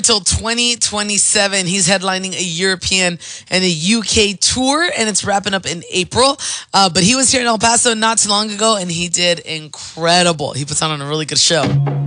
Until 2027. He's headlining a European and a UK tour, and it's wrapping up in April. But he was here in El Paso not too long ago, and he did incredible. He puts on a really good show.